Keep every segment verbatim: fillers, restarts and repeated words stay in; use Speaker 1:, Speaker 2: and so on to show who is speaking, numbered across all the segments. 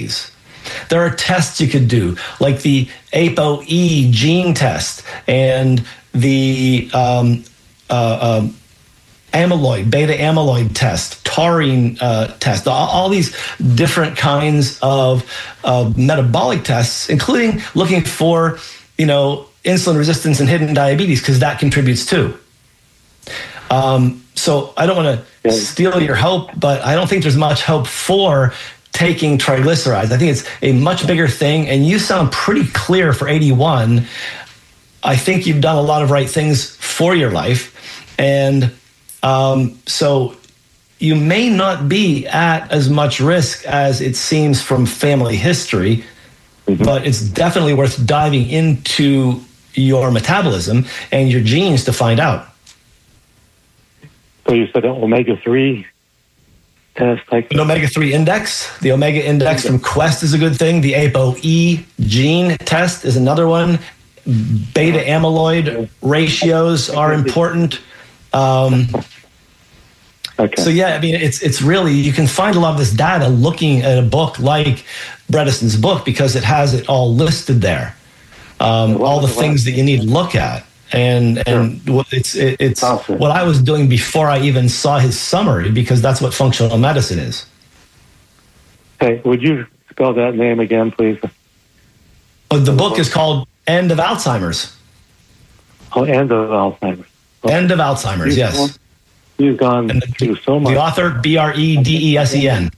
Speaker 1: diabetes. There are tests you could do, like the A P O E gene test and the um, uh, um, amyloid, beta amyloid test, taurine uh, test, all, all these different kinds of uh, metabolic tests, including looking for, you know, insulin resistance and hidden diabetes, because that contributes too. Um, so I don't want to steal your hope, but I don't think there's much hope for taking triglycerides. I think it's a much bigger thing, and you sound pretty clear for eighty-one. I think you've done a lot of right things for your life, and um, so you may not be at as much risk as it seems from family history, mm-hmm. but it's definitely worth diving into your metabolism and your genes to find out.
Speaker 2: So you said an omega three test? Like
Speaker 1: an omega three index. The omega index from Quest is a good thing. The A P O E gene test is another one. Beta amyloid ratios are important. Um, okay. So yeah, I mean, it's it's really, you can find a lot of this data looking at a book like Bredesen's book, because it has it all listed there. Um, all the things that you need to look at. And and sure. it's it, it's awesome. What I was doing before I even saw his summary, because that's what functional medicine is.
Speaker 2: Hey, would you spell that name again, please?
Speaker 1: Oh, the book is called End of Alzheimer's.
Speaker 2: Oh, End of Alzheimer's. Okay.
Speaker 1: End of Alzheimer's, you've, yes.
Speaker 2: You've gone and the, through so much.
Speaker 1: The author, B R E D E S E N.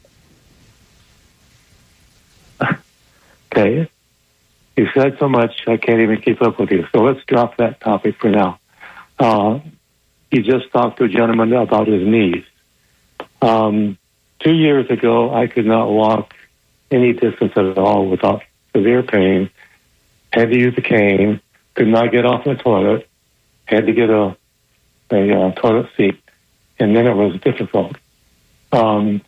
Speaker 2: Okay. You said so much, I can't even keep up with you. So let's drop that topic for now. Uh, you just talked to a gentleman about his knees. Um, two years ago, I could not walk any distance at all without severe pain. Had to use a cane. Could not get off the toilet. Had to get a, a uh, toilet seat. And then it was difficult. Um,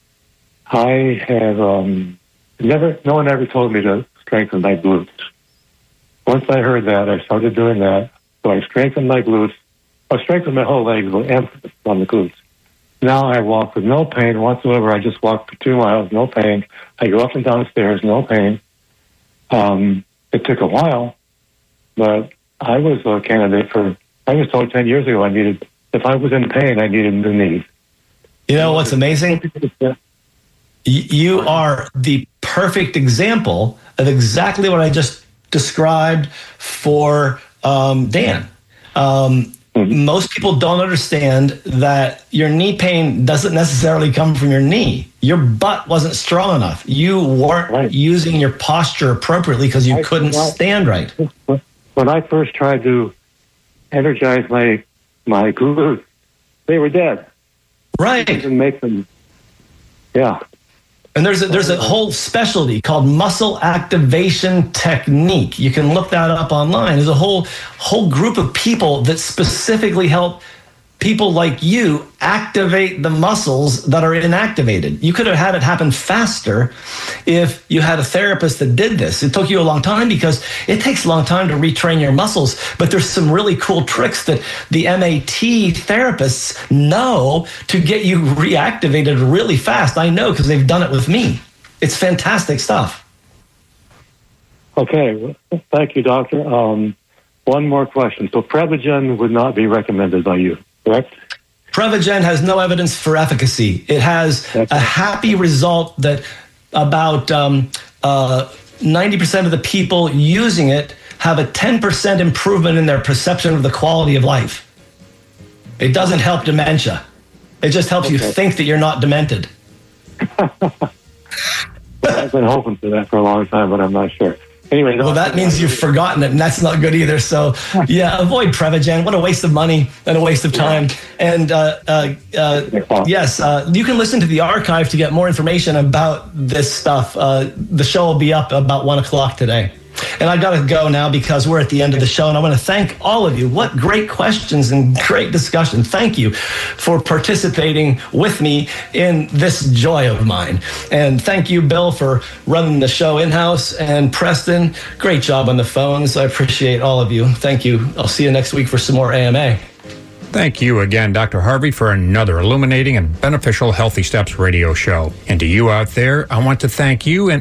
Speaker 2: I have um, never, no one ever told me to strengthen my glutes. Once I heard that, I started doing that. So I strengthened my glutes. I strengthened my whole legs with emphasis on the glutes. Now I walk with no pain whatsoever. I just walk for two miles, no pain. I go up and down the stairs, no pain. Um, it took a while, but I was a candidate for, I was told ten years ago I needed, if I was in pain, I needed new knees.
Speaker 1: You know what's amazing? You are the perfect example of exactly what I just described for um, Dan. Um, mm-hmm. Most people don't understand that your knee pain doesn't necessarily come from your knee. Your butt wasn't strong enough. You weren't right. using your posture appropriately because you I, couldn't I, stand right.
Speaker 2: When I first tried to energize my my glutes, they were dead.
Speaker 1: Right.
Speaker 2: I didn't make them. Yeah.
Speaker 1: And there's a, there's a whole specialty called muscle activation technique. You can look that up online. There's a whole whole group of people that specifically help people like you activate the muscles that are inactivated. You could have had it happen faster if you had a therapist that did this. It took you a long time because it takes a long time to retrain your muscles, but there's some really cool tricks that the M A T therapists know to get you reactivated really fast. I know because they've done it with me. It's fantastic stuff.
Speaker 2: Okay, thank you, doctor. Um, one more question. So Prevagen would not be recommended by you, correct?
Speaker 1: Prevagen has no evidence for efficacy. It has That's a right. happy result that about um, uh, ninety percent of the people using it have a ten percent improvement in their perception of the quality of life. It doesn't help dementia. It just helps okay. you think that you're not demented.
Speaker 2: I've been hoping for that for a long time, but I'm not sure. Anyway,
Speaker 1: well, that means you've forgotten it, and that's not good either. So, yeah, avoid Prevagen. What a waste of money and a waste of time. And uh, uh, uh, yes, uh, you can listen to the archive to get more information about this stuff. Uh, the show will be up about one o'clock today. And I got to go now because we're at the end of the show, and I want to thank all of you. What great questions and great discussion. Thank you for participating with me in this joy of mine. And thank you, Bill, for running the show in-house, and Preston, great job on the phones. I appreciate all of you. Thank you. I'll see you next week for some more A M A.
Speaker 3: Thank you again, Doctor Harvey, for another illuminating and beneficial Healthy Steps radio show. And to you out there, I want to thank you and